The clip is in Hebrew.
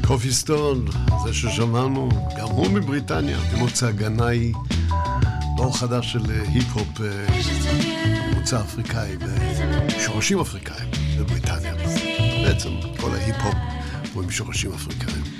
קופי סטון, זה ששמענו, גם הוא מבריטניה, ממוצא גנאי, דור חדש של היפ-הופ, ממוצא אפריקאי, שורשים אפריקאים בבריטניה. בעצם כל ההיפ-הופ הוא עם שורשים אפריקאים.